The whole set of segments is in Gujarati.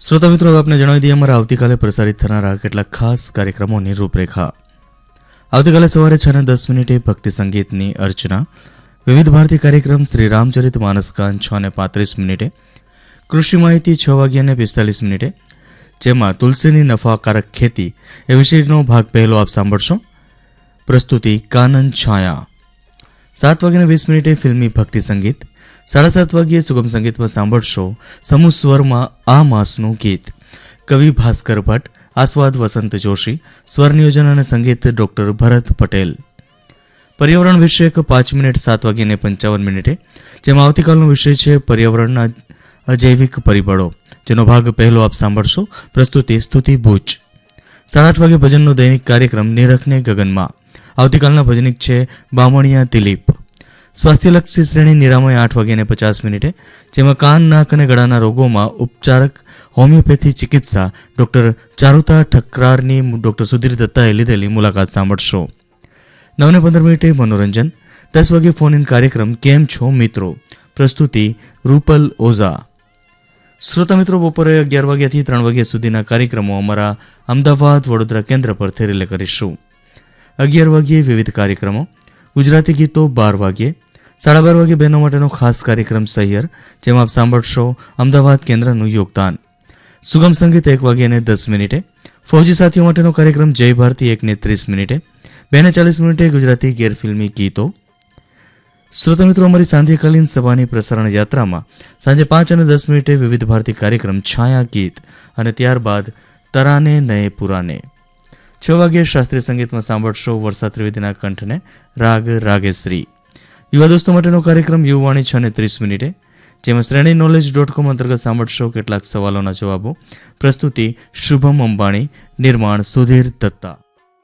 શ્રોતા મિત્રો, આપને જણાવી દઈએ અમારા આવતીકાલે પ્રસારિત થનારા કેટલાક ખાસ કાર્યક્રમોની રૂપરેખા. આવતીકાલે સવારે 6:10 ભક્તિ સંગીતની અર્ચના, વિવિધ ભારતી કાર્યક્રમ શ્રી રામચરિત માનસકાન 6:35, કૃષિ માહિતી 6:45, જેમાં તુલસીની નફાકારક ખેતી એ વિષયનો ભાગ પહેલો આપ સાંભળશો. પ્રસ્તુતિ કાનન છાયા. 7:20 ફિલ્મી ભક્તિ સંગીત. 7:30 સુગમ સંગીતમાં સાંભળશો સમૂહ સ્વરમાં આ માસનું ગીત. કવિ ભાસ્કર ભટ્ટ, આસ્વાદ વસંત જોશી, સ્વર નિયોજન અને સંગીત ડોક્ટર ભરત પટેલ. પર્યાવરણ વિષયક 5 મિનિટ 7:55, જેમાં આવતીકાલનો વિષય છે પર્યાવરણના અજૈવિક પરિબળો, જેનો ભાગ પહેલો આપ સાંભળશો. પ્રસ્તુતિ સ્તુતિ ભુજ. 8:30 ભજનનો દૈનિક કાર્યક્રમ નિરખને ગગનમાં. આવતીકાલના ભજનિક છે બામણિયા દિલીપ. સ્વાસ્થ્યલક્ષી શ્રેણી નિરામય 8:50, જેમાં કાન, નાક અને ગળાના રોગોમાં ઉપચારક હોમિયોપેથી ચિકિત્સા ડોક્ટર ચારુતા ઠક્કરારની ડોક્ટર સુધીર દત્તાએ લીધેલી મુલાકાત સાંભળશો. 9:15 મનોરંજન. 10 વાગે ફોન ઇન કાર્યક્રમ કેમ છો મિત્રો. પ્રસ્તુતિ રૂપલ ઓઝા. શ્રોતા મિત્રો, બપોરે 11 વાગ્યાથી 3 વાગ્યા સુધીના કાર્યક્રમો અમારા અમદાવાદ વડોદરા કેન્દ્ર પરથી રિલે કરીશું. 11 વાગ્યે વિવિધ કાર્યક્રમો. ગુજરાતી ગીતો 12 વાગ્યે. 12:30 વાગે બહેનો માટેનો ખાસ કાર્યક્રમ સહિયર, જેમાં આપ સાંભળશો અમદાવાદ કેન્દ્રનું યોગદાન. સુગમ સંગીત 1:10, ફૌજી સાથીઓ માટેનો કાર્યક્રમ જય ભારતી 1:30, 2:40 ગુજરાતી ગેરફિલ્મી ગીતો. શ્રોતા મિત્રો, અમારી સાંધ્યકાલીન સભાની પ્રસારણ યાત્રામાં સાંજે 5:10 વિવિધ ભારતી કાર્યક્રમ છાયા ગીત અને ત્યારબાદ તરાને નયે પુરાને. 6 વાગ્યે શાસ્ત્રીય સંગીતમાં સાંભળશો વર્ષા ત્રિવેદીના કંઠને રાગ રાગેશ્રી. યુવા દોસ્તો માટેનો કાર્યક્રમ યુવાણી 6:30, જેમાં શ્રેણી knowledge.com અંતર્ગત સાંભળશો કેટલાક સવાલોના જવાબો. પ્રસ્તુતિ શુભમ અંબાણી, નિર્માણ સુધીર દત્તા.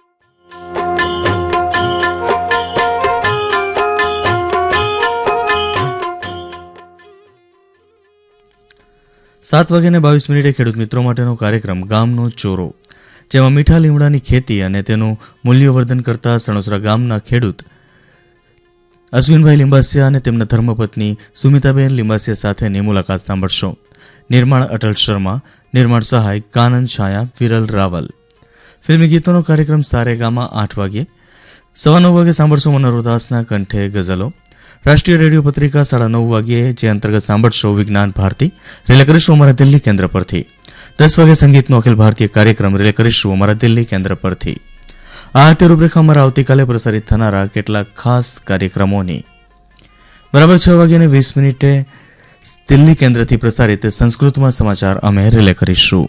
સાત 7:22 ખેડૂત મિત્રો માટેનો કાર્યક્રમ ગામનો ચોરો, જેમાં મીઠા લીમડાની ખેતી અને તેનું મૂલ્યવર્ધન કરતા સણોસરા ગામના ખેડૂત અશ્વિનભાઈ લિંબાસિયા અને તેમના ધર્મપત્ની સુમિતાબેન લિંબાસિયા સાથેની મુલાકાત સાંભળશો. નિર્માણ અટલ શર્મા, નિર્માણ સહાય કાનન છાયા વિરલ રાવલ. ફિલ્મી ગીતોનો કાર્યક્રમ સારેગામા 8 વાગ્યે. 9:15 સાંભળશો મનોહરદાસના કંઠે ગઝલો. રાષ્ટ્રીય રેડિયો પત્રિકા 9:30 વાગ્યે, જે અંતર્ગત સાંભળશો વિજ્ઞાન ભારતી. રિલે કરીશું અમારા દિલ્હી કેન્દ્ર પરથી. 10 વાગે સંગીતનો અખિલ ભારતીય કાર્યક્રમ રિલે કરીશું અમારા દિલ્હી કેન્દ્ર પરથી. આ તે રૂપરેખા અમારા આવતીકાલે પ્રસારિત થનારા કેટલાક ખાસ કાર્યક્રમોની. બરાબર 6:20 દિલ્હી કેન્દ્રથી પ્રસારિત સંસ્કૃતમાં સમાચાર અમે રિલે કરીશું.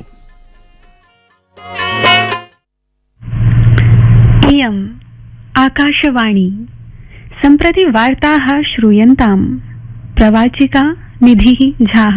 इयम् आकाशवाणी सम्प्रति वार्ताः श्रूयन्ताम्. प्रवाचिका निधिः झाः.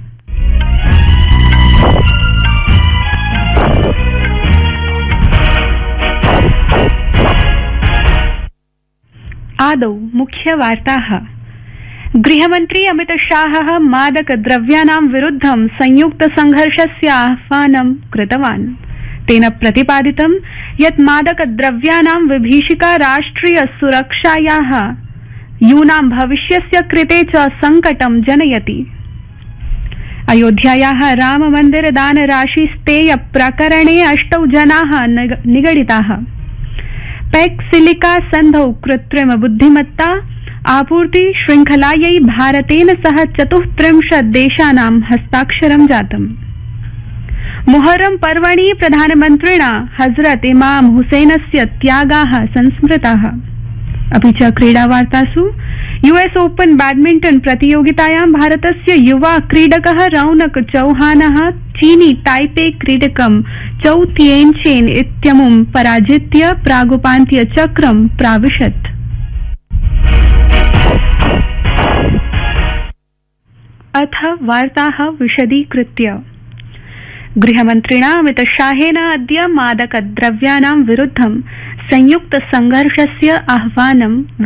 आदौ मुख्यवार्ताः. गृहमन्त्री अमित शाहः मादकद्रव्याणां विरुद्धं संयुक्तसङ्घर्षस्य आह्वानं कृतवान्. तेन प्रतिपादितं यत् मादकद्रव्याणां विभीषिका राष्ट्रियसुरक्षायाः, यूनां भविष्यस्य कृते च सङ्कटं जनयति. अयोध्यायाः राममन्दिरदानराशिस्तेय प्रकरणे 8 जनाः निगडिताः. पैक्सिलिका सन्धौ कृत्रिम बुद्धिमत्ता आपूर्ति श्रृङ्खलायै भारतेन सह 34 देशानां हस्ताक्षरं जातम्. मुहर्रम पर्वणि प्रधानमन्त्रिणा हजरत इमाम हुसैनस्य त्यागाः संस्मृताः. अपि च क्रीडावार्तासु यूएस ओपन बैडमिंटन प्रतियोगितायां भारतस्य युवा क्रीडकः रौनक चौहानः चीनी ताइपे क्रीडकं चौ तिएनचेन इत्यमुं पराजित्य प्रागुपान्त्य चक्रं प्राविशत्. अथ वार्ताः विशदीकृत्य. गृहमन्त्रिणा अमित शाहेन अद्य मादकद्रव्याणां विरुद्धं संयुक्तसङ्घर्षस्य आह्वानं